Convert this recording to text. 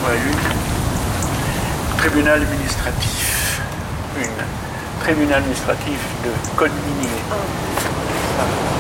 Ouais, tribunal administratif. Tribunal administratif de Code minier.